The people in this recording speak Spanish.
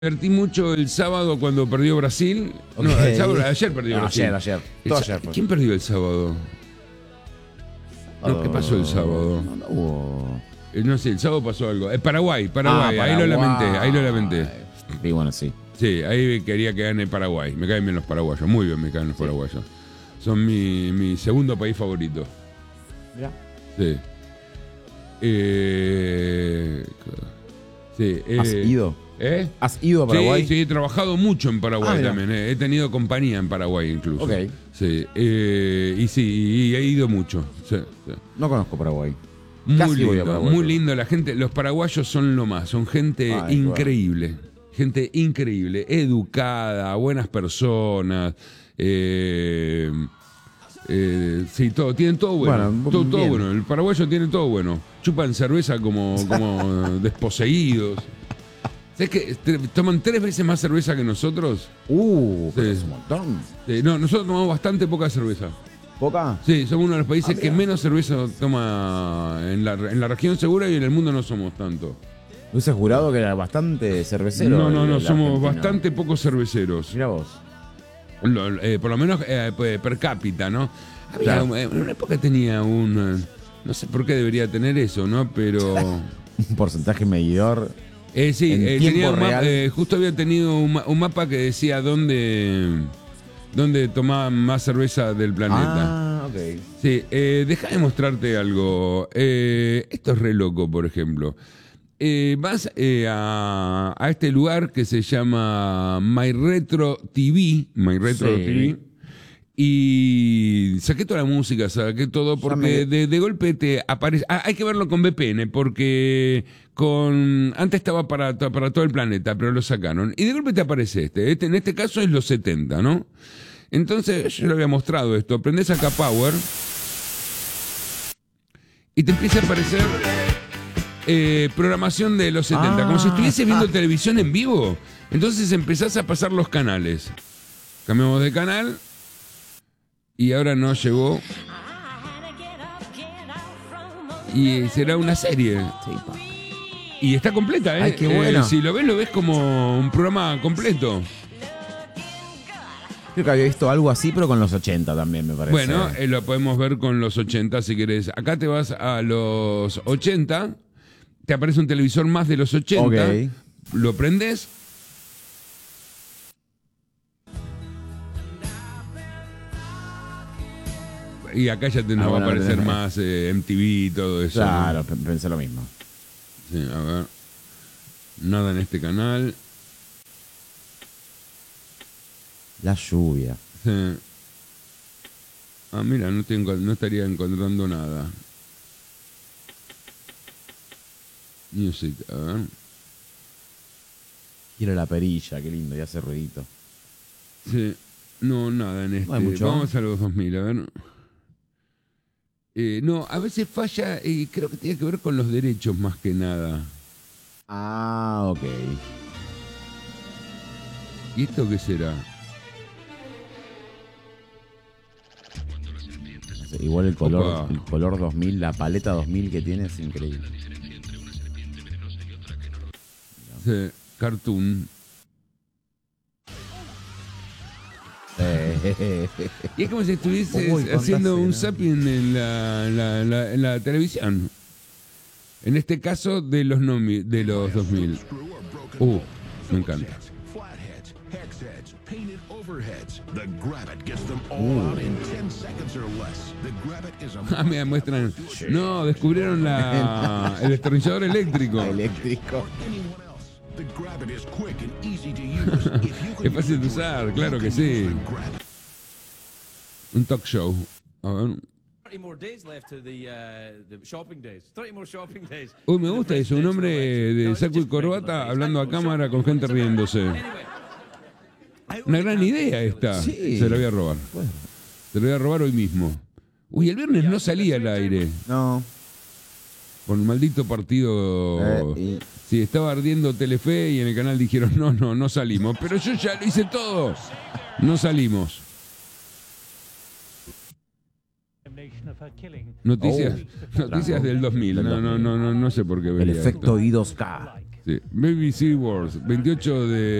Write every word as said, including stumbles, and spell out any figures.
divertí mucho el sábado cuando perdió Brasil. No, Okay. el sábado, ayer perdió No, Brasil. ayer, ayer. El Todo sa- ayer fue. ¿Quién perdió el sábado? No, ¿qué pasó el sábado? No, no hubo. Eh, No sé, el sábado pasó algo. Eh, Paraguay, Paraguay, Ah, ahí lo Paraguay. lamenté, ahí lo lamenté. Y bueno, sí. Sí, ahí quería que gane Paraguay. Me caen bien los paraguayos, muy bien me caen los paraguayos. Son mi, mi segundo país favorito. Mirá. Sí. Eh, sí eh, ¿Has ido? ¿Eh? ¿Has ido a Paraguay? Sí, sí, he trabajado mucho en Paraguay Ah, mira. también. eh. He tenido compañía en Paraguay incluso. Ok. Sí, eh, y sí, y he ido mucho. Sí, sí. No conozco Paraguay. Muy Casi voy a lindo, Paraguay, muy pero- lindo. La gente, los paraguayos son lo más, son gente Ay, increíble. Gente increíble, educada, buenas personas. Eh, eh, sí, todo, tienen todo bueno. Bueno, todo, todo bien. bueno. El paraguayo tiene todo bueno. Chupan cerveza como, como desposeídos. ¿Sabes que toman tres veces más cerveza que nosotros? Uh, Sí. es un montón. Sí, no, nosotros tomamos bastante poca cerveza. ¿Poca? Sí, somos uno de los países Ah, que mira. menos cerveza toma en la, en la región segura y en el mundo no somos tanto. Hubiese jurado que era bastante cervecero. No, no, el- no, el somos argentino. bastante pocos cerveceros. Mirá vos. Lo- eh, por lo menos eh, pues, per cápita, ¿no? Había, Claro. eh, en una época tenía un... eh, no sé por qué debería tener eso, ¿no? Pero... Un porcentaje medidor. Eh, sí, En eh, tiempo tenía un mapa, real. eh, justo había tenido un, ma- un mapa que decía dónde, dónde tomaban más cerveza del planeta. Ah, ok. Sí, eh, deja de mostrarte algo. Eh, esto es re loco, por ejemplo. Eh, vas eh, a, a este lugar que se llama My Retro T V, My Retro Sí. T V, y saqué toda la música, saqué todo, porque me- de, de golpe te aparece... Ah, hay que verlo con V P N, porque con antes estaba para, to- para todo el planeta, pero lo sacaron. Y de golpe te aparece este. Este en este caso es los setenta, ¿no? Entonces, yo le había mostrado esto. Prendés acá Power y te empieza a aparecer eh, programación de los setenta, Ah, como si estuvieses viendo ah. televisión en vivo. Entonces empezás a pasar los canales. Cambiamos de canal y ahora no llegó. Y será una serie. Y está completa, ¿eh? Ay, qué bueno. Eh, si lo ves, lo ves como un programa completo. Creo que había visto algo así, pero con los ochenta también, me parece. Bueno, eh, lo podemos ver con los ochenta si querés. Acá te vas a los ochenta, te aparece un televisor más de los ochenta, Ok. lo prendes. Y acá ya te nos Ah, va bueno, a aparecer tenés- más eh, M T V y todo eso. ¿no? Claro, pe- pensé lo mismo. Sí, a ver. Nada en este canal. La lluvia. Sí. Ah, mira, no, tengo, no estaría encontrando nada. Music, a ver. Quiero la perilla, qué lindo, y hace ruidito. Sí. No, nada en este. No hay mucho. Vamos a los dos mil, a ver. Eh, no, a veces falla y creo que tiene que ver con los derechos más que nada. Ah, ok. ¿Y esto qué será? No sé, igual el color, Opa. el color dos mil, la paleta dos mil que tiene es increíble. Sí, cartoon. Eh, Y es como si estuvieses Uy, cuánta haciendo un escena. zapping en la, en la- en la- en la televisión. En este caso, de los, nomi- de los dos mil. Uh, me encanta. Flatheads, hexheads, painted overheads. The Grabbit gets them all out in ten seconds or less. The Grabbit is a Ah, me muestran. No, descubrieron la, el destornillador eléctrico. eléctrico. anyone else. The Grabbit is quick and easy to use. If you can Es fácil de usar, claro que sí. Grabbit. Un talk show. A ver. thirty more days left to the, uh, the shopping days. thirty more shopping days. Uy, me gusta eso. Un hombre de saco y corbata hablando a cámara con gente riéndose. Una gran idea esta. Sí. Se la voy a robar. Se la voy a robar hoy mismo. Uy, el viernes no salía al aire. No. Por el maldito partido. Eh, y- Sí, estaba ardiendo Telefe y en el canal dijeron, no, no, no salimos. Pero yo ya lo hice todo. No salimos. Noticias, Oh. noticias del dos mil. No, no, no, no, no sé por qué El veía efecto esto. I dos K. Sí. B B C World, veintiocho de